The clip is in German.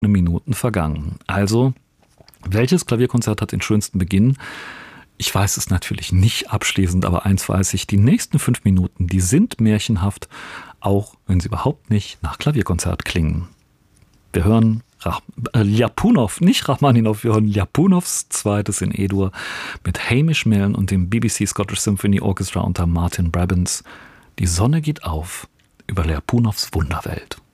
Minuten vergangen. Also, welches Klavierkonzert hat den schönsten Beginn? Ich weiß es natürlich nicht abschließend, aber eins weiß ich, die nächsten 5 Minuten, die sind märchenhaft, auch wenn sie überhaupt nicht nach Klavierkonzert klingen. Wir hören Ljapunov, nicht Rachmaninow, wir hören Ljapunovs zweites in E-Dur mit Hamish Milne und dem BBC Scottish Symphony Orchestra unter Martin Brabants. Die Sonne geht auf über Ljapunovs Wunderwelt.